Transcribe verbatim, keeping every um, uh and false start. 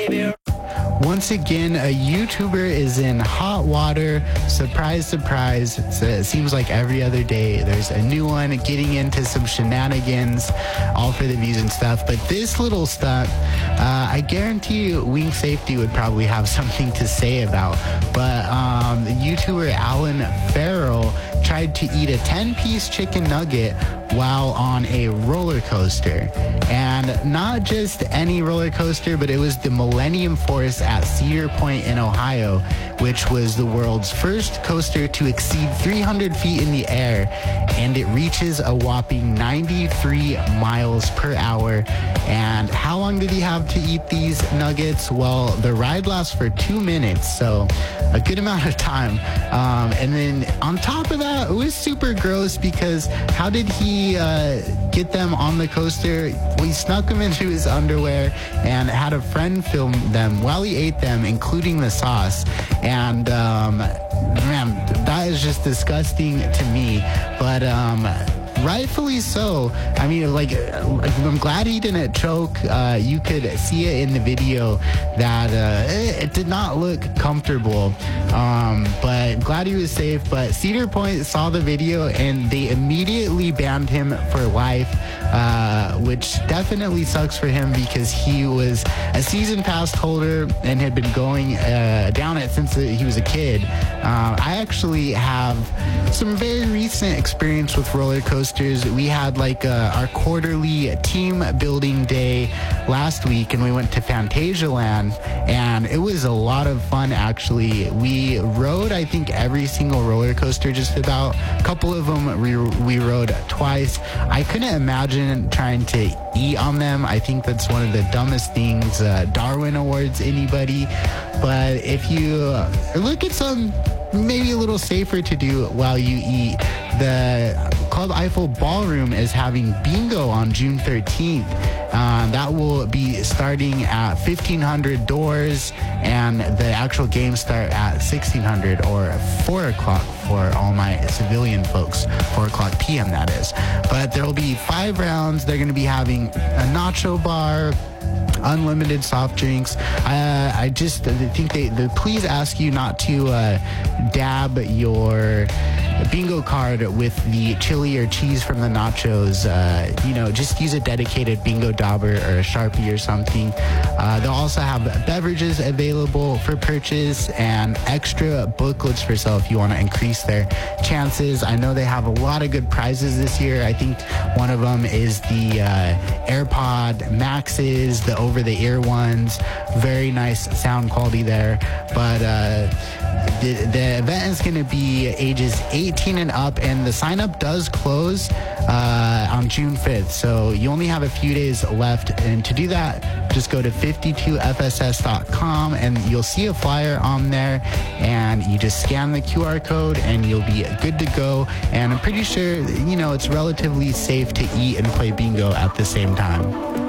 baby. Once again, a YouTuber is in hot water. Surprise, surprise. It's, uh, it seems like every other day there's a new one getting into some shenanigans, all for the views and stuff. But this little stunt, uh, I guarantee you Wing Safety would probably have something to say about. But um, the YouTuber Alan Farrell tried to eat a ten-piece chicken nugget while on a roller coaster. And not just any roller coaster, but it was the Millennium Force at Cedar Point in Ohio, which was the world's first coaster to exceed three hundred feet in the air, and it reaches a whopping ninety-three miles per hour. And how long did he have to eat these nuggets? Well, the ride lasts for two minutes, so a good amount of time. Um, and then on top of that, it was super gross because how did he uh, get them on the coaster? Well, he snuck them into his underwear and had a friend film them while he ate them, including the sauce. And um, man, that is just disgusting to me. But um, rightfully so. I mean, like, I'm glad he didn't choke. Uh, you could see it in the video that uh, it, it did not look comfortable. Um, but glad he was safe. But Cedar Point saw the video and they immediately banned him for life, uh, which definitely sucks for him because he was a season pass holder and had been going uh, down it since he was a kid. Uh, I actually have some very recent experience with roller coasters. We had like uh, our quarterly team building day last week and we went to Fantasia Land and it was a lot of fun actually. We rode I think every single roller coaster just about. A couple of them we, we rode twice. I couldn't imagine trying to eat on them. I think that's one of the dumbest things. Uh, Darwin Awards anybody. But if you look at some maybe a little safer to do while you eat, the Club Eiffel Ballroom is having bingo on June thirteenth. Uh, that will be starting at fifteen hundred doors, and the actual games start at sixteen hundred or four o'clock for all my civilian folks, four o'clock p m that is. But there will be five rounds. They're going to be having a nacho bar, unlimited soft drinks. Uh, I just think they, they please ask you not to uh, dab your bingo card with the chili or cheese from the nachos. Uh, you know, just use a dedicated bingo dauber or a Sharpie or something. Uh, they'll also have beverages available for purchase and extra booklets for sale if you want to increase their chances. I know they have a lot of good prizes this year. I think one of them is the uh, AirPod Maxes, the over-the-ear ones. Very nice sound quality there. But uh, the, the event is going to be ages eighteen and up, and the sign-up does close uh, on June fifth. So you only have a few days left. And to do that, just go to fifty-two F S S dot com, and you'll see a flyer on there. And you just scan the Q R code, and you'll be good to go. And I'm pretty sure, you know, it's relatively safe to eat and play bingo at the same time.